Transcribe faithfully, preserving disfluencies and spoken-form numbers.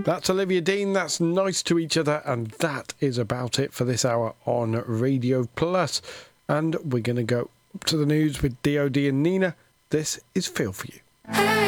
That's Olivia Dean, that's Nice to Each Other, and that is about it for this hour on Radio Plus. And we're going to go up to the news with D O D and Nina. This is Feel For You.